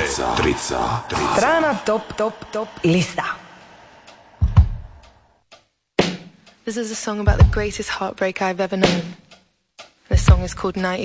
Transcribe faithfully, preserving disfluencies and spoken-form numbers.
tridsať, tridsať, tridsať. Strana top, top, top lista. This is a song about the greatest heartbreak I've ever known. The song is called ninety